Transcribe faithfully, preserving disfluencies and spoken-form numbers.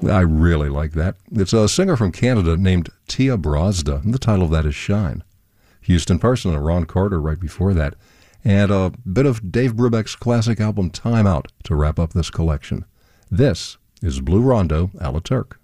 I really like that. It's a singer from Canada named Tia Brazda, and the title of that is Shine. Houston Person and Ron Carter right before that, and a bit of Dave Brubeck's classic album Time Out to wrap up this collection. This is Blue Rondo, a la Turk.